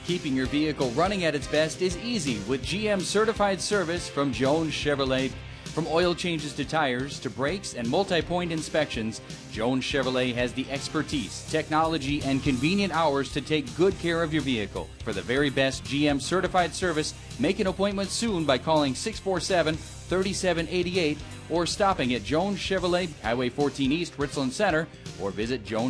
Keeping your vehicle running at its best is easy with GM certified service from Jones Chevrolet. From oil changes to tires to brakes and multi-point inspections, Jones Chevrolet has the expertise, technology, and convenient hours to take good care of your vehicle. For the very best GM certified service, make an appointment soon by calling 647-3788 or stopping at Jones Chevrolet, Highway 14 East, Richland Center, or visit Jones